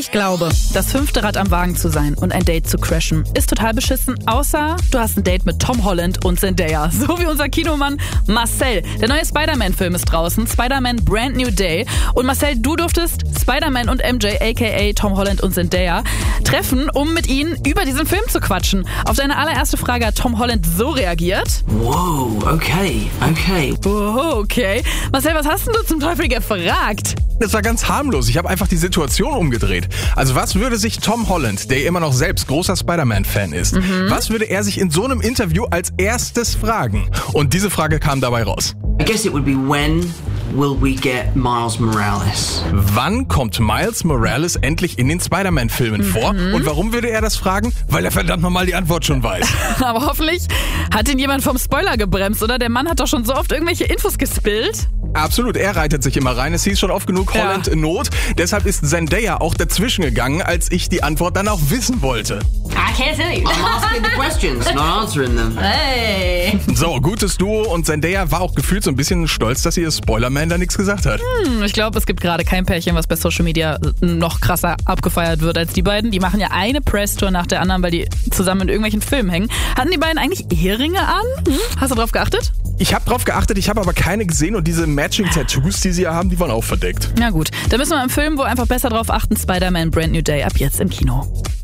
Ich glaube, das 5. Rad am Wagen zu sein und ein Date zu crashen ist total beschissen, außer du hast ein Date mit Tom Holland und Zendaya. So wie unser Kinomann Marcel. Der neue Spider-Man-Film ist draußen, Spider-Man Brand New Day. Und Marcel, du durftest Spider-Man und MJ, a.k.a. Tom Holland und Zendaya, treffen, um mit ihnen über diesen Film zu quatschen. Auf deine allererste Frage hat Tom Holland so reagiert. Wow, okay. Oh, okay. Marcel, was hast denn du zum Teufel gefragt? Das war ganz harmlos. Ich habe einfach die Situation umgedreht. Also was würde sich Tom Holland, der immer noch selbst großer Spider-Man-Fan ist, was würde er sich in so einem Interview als erstes fragen? Und diese Frage kam dabei raus. I guess it would be when will we get Miles Morales? Wann kommt Miles Morales endlich in den Spider-Man-Filmen vor? Und warum würde er das fragen? Weil er verdammt nochmal die Antwort schon weiß. Aber hoffentlich hat ihn jemand vom Spoiler gebremst, oder? Der Mann hat doch schon so oft irgendwelche Infos gespillt. Absolut, er reitet sich immer rein. Es hieß schon oft genug Holland in Not. Deshalb ist Zendaya auch dazwischen gegangen, als ich die Antwort dann auch wissen wollte. I can't tell you. I'm asking the questions, not answering them. Hey. So, gutes Duo und Zendaya war auch gefühlt so ein bisschen stolz, dass ihr Spoilerman da nichts gesagt hat. Ich glaube, es gibt gerade kein Pärchen, was bei Social Media noch krasser abgefeiert wird als die beiden. Die machen ja eine Presstour nach der anderen, weil die zusammen in irgendwelchen Filmen hängen. Hatten die beiden eigentlich Eheringe an? Hast du drauf geachtet? Ich habe drauf geachtet, ich habe aber keine gesehen und diese Matching-Tattoos, die sie ja haben, die waren auch verdeckt. Na gut, da müssen wir im Film wohl einfach besser drauf achten. Spider-Man Brand New Day ab jetzt im Kino.